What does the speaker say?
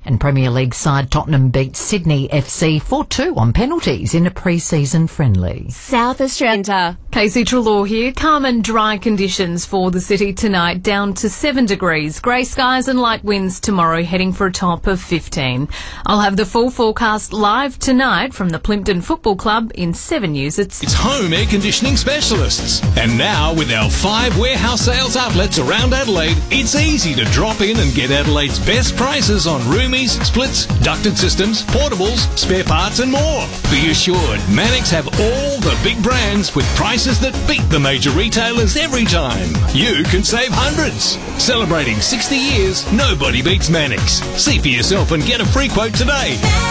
And Premier League side Tottenham beat Sydney FC 4-2 on penalties in a pre-season friendly. South Australia. Casey Trelaw here. Calm and dry conditions for the city tonight, down to 7 degrees. Grey skies and light winds tomorrow, heading for a top of 15. I'll have the full forecast live tonight from the Plympton Football Club in 7 News. It's Home Air Conditioning Specialists. And now, with our 5 warehouse sales outlets around Adelaide, it's easy to drop in and get Adelaide's best prices on roomies, splits, ducted systems, portables, spare parts and more. Be assured, Mannix have all the big brands with prices that beat the major retailers every time. You can save hundreds. Celebrating 60 years, nobody beats Mannix. See for yourself and get a free quote today.